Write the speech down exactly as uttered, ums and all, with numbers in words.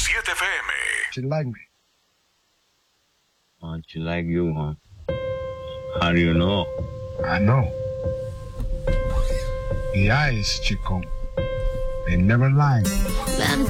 siete F M. She like me. Uh, she like you, huh? How do you know? I know. The eyes, chico. They never lie.